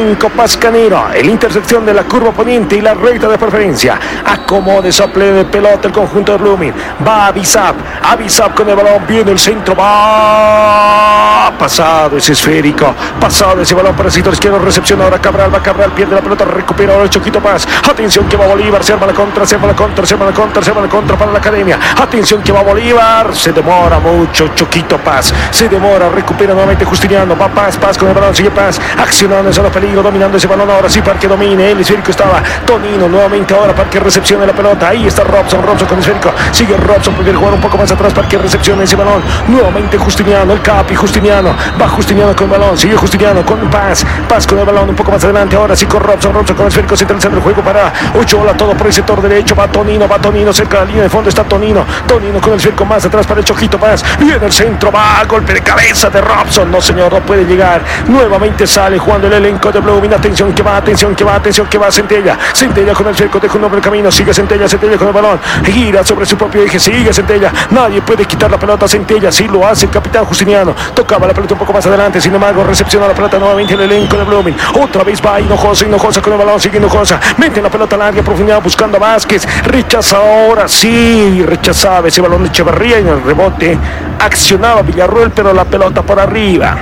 Pascanero, en la intersección de la curva poniente y la recta de preferencia. Acomode sople de pelota el conjunto de Blooming. Va Avisab con el balón, viene el centro, va pasado ese esférico, pasado ese balón para el sector izquierdo, recepción ahora Cabral, pierde la pelota, recupera ahora el Choquito Paz. Atención que va Bolívar, se arma la contra para la academia. Atención que va Bolívar, se demora mucho Choquito Paz, se demora, recupera nuevamente Justiniano, va Paz con el balón, sigue Paz, accionando en zona peligro, dominando ese balón ahora sí para que domine, el esférico estaba Tonino, nuevamente ahora para que recepcione la pelota, ahí está Robson con el esférico, sigue Robson, prefiere jugar un poco más atrás para que recepcione ese balón, nuevamente Justiniano, el Capi, Justiniano, va Justiniano con el balón, sigue Justiniano con Paz con el balón un poco más adelante, ahora sí con Robson con el esférico, centralizando el juego para Ochoa, todo por el sector derecho, va Tonino, cerca de la línea de fondo está Tonino con el esférico más atrás para el Chojito Paz, viene el centro, va, golpe de cabeza de Robson, no señor, no puede llegar, nuevamente sale jugando el elenco de Blooming, atención que va Centella con el cerco, deja un hombre el camino, sigue Centella con el balón, gira sobre su propio eje, sigue Centella, nadie puede quitar la pelota a Centella, sí lo hace el capitán Justiniano, tocaba la pelota un poco más adelante, sin embargo recepciona la pelota nuevamente el elenco de Blooming, otra vez va Hinojosa con el balón, sigue Hinojosa, mete la pelota larga, profundidad buscando a Vázquez, rechaza ahora, sí, rechazaba ese balón de Echeverría y en el rebote accionaba Villarroel, pero la pelota por arriba,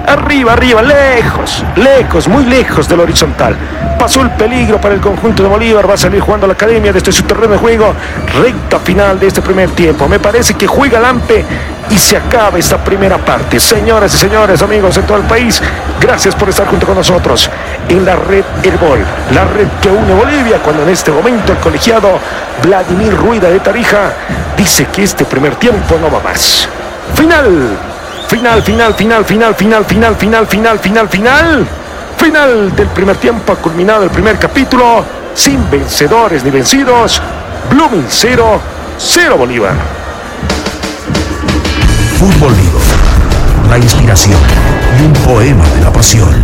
lejos, muy lejos del horizontal. Pasó el peligro para el conjunto de Bolívar, va a salir jugando a la academia desde su terreno de juego, recta final de este primer tiempo. Me parece que juega Lampe y se acaba esta primera parte. Señoras y señores, amigos de todo el país, gracias por estar junto con nosotros en la red Herbol, la red que une Bolivia, cuando en este momento el colegiado Vladimir Ruida de Tarija dice que este primer tiempo no va más. Final del primer tiempo, ha culminado el primer capítulo, sin vencedores ni vencidos, Blooming 0 Bolívar. Fútbol Vivo, la inspiración y un poema de la pasión.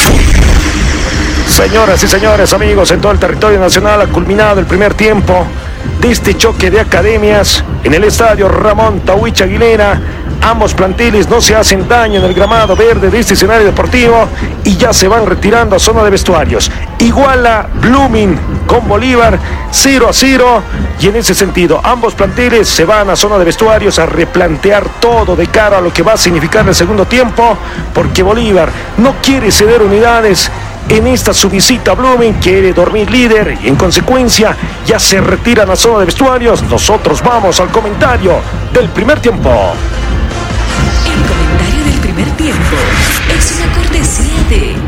Señoras y señores, amigos en todo el territorio nacional, ha culminado el primer tiempo de este choque de academias en el estadio Ramón Tawich Aguilera. Ambos planteles no se hacen daño en el gramado verde de este escenario deportivo y ya se van retirando a zona de vestuarios. Iguala Blooming con Bolívar 0-0 y en ese sentido ambos planteles se van a zona de vestuarios a replantear todo de cara a lo que va a significar el segundo tiempo, porque Bolívar no quiere ceder unidades en esta su visita a Blooming, quiere dormir líder y en consecuencia ya se retiran a zona de vestuarios. Nosotros vamos al comentario del primer tiempo. El comentario del primer tiempo es una cortesía de...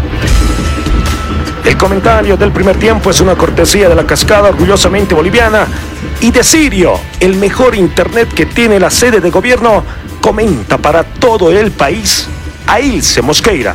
El comentario del primer tiempo es una cortesía de La Cascada, orgullosamente boliviana, y de Sirio, el mejor internet que tiene la sede de gobierno. Comenta para todo el país a Ilse Mosqueira.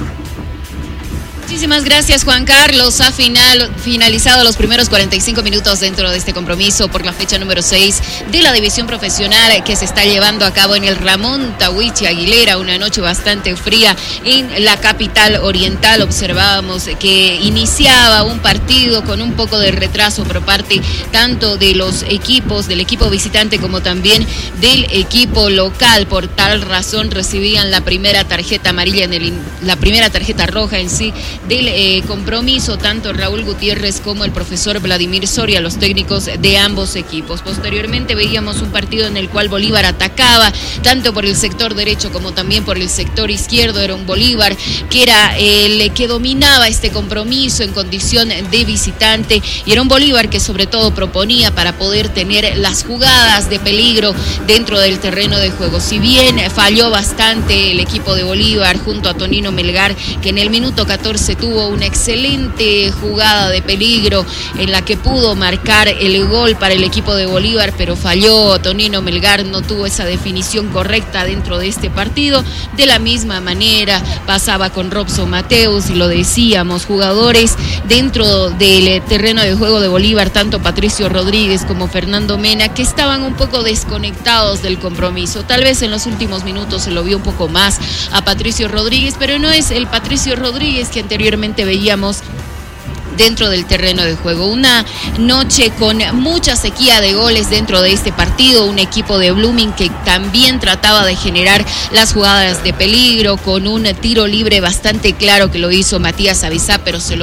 Muchísimas gracias, Juan Carlos. Ha finalizado los primeros 45 minutos dentro de este compromiso por la fecha número 6 de la división profesional que se está llevando a cabo en el Ramón Tawich Aguilera, una noche bastante fría en la capital oriental. Observábamos que iniciaba un partido con un poco de retraso por parte tanto de los equipos, del equipo visitante como también del equipo local. Por tal razón recibían la primera tarjeta amarilla, la primera tarjeta roja en sí del compromiso, tanto Raúl Gutiérrez como el profesor Vladimir Soria, los técnicos de ambos equipos. Posteriormente veíamos un partido en el cual Bolívar atacaba tanto por el sector derecho como también por el sector izquierdo. Era un Bolívar que era el que dominaba este compromiso en condición de visitante, y era un Bolívar que sobre todo proponía para poder tener las jugadas de peligro dentro del terreno de juego. Si bien falló bastante el equipo de Bolívar junto a Tonino Melgar, que en el minuto 14 tuvo una excelente jugada de peligro en la que pudo marcar el gol para el equipo de Bolívar, pero falló. Tonino Melgar no tuvo esa definición correcta dentro de este partido. De la misma manera pasaba con Robson Mateus, y lo decíamos, jugadores dentro del terreno de juego de Bolívar, tanto Patricio Rodríguez como Fernando Mena, que estaban un poco desconectados del compromiso. Tal vez en los últimos minutos se lo vio un poco más a Patricio Rodríguez, pero no es el Patricio Rodríguez que anteriormente veíamos dentro del terreno de juego. Una noche con mucha sequía de goles dentro de este partido, un equipo de Blooming que también trataba de generar las jugadas de peligro con un tiro libre bastante claro que lo hizo Matías Avisab, pero se lo